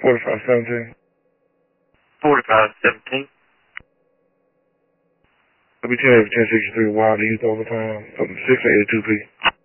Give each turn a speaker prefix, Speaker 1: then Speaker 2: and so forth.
Speaker 1: 4517.
Speaker 2: 4517.
Speaker 1: I'll be 10 1063 Wilder Youth Overtime from 6 a.m. to 2 p.